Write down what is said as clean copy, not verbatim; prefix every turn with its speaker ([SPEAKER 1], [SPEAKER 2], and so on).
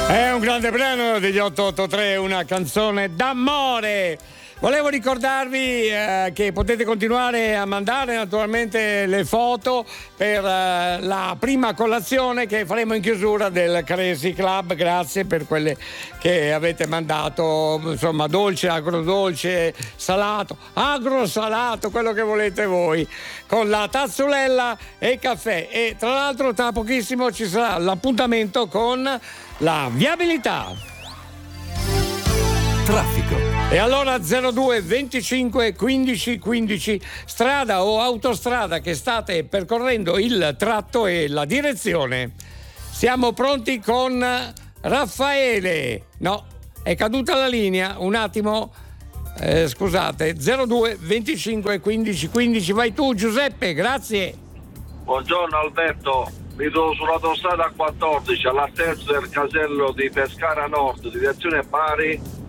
[SPEAKER 1] È un grande brano degli 883, una canzone d'amore. Volevo ricordarvi che potete continuare a mandare naturalmente le foto per la prima colazione che faremo in chiusura del Crazy Club. Grazie per quelle che avete mandato, insomma, dolce, agrodolce, salato, agrosalato, quello che volete voi, con la tazzulella e il caffè. E tra l'altro tra pochissimo ci sarà l'appuntamento con la viabilità.
[SPEAKER 2] Traffico.
[SPEAKER 1] E allora 02 25 15 15, strada o autostrada che state percorrendo il tratto e la direzione. Siamo pronti con Raffaele. No, è caduta la linea, un attimo, scusate. 02 25 15 15, vai tu Giuseppe, grazie.
[SPEAKER 3] Buongiorno Alberto, mi trovo sull'autostrada 14 all'altezza del casello di Pescara Nord, direzione Bari.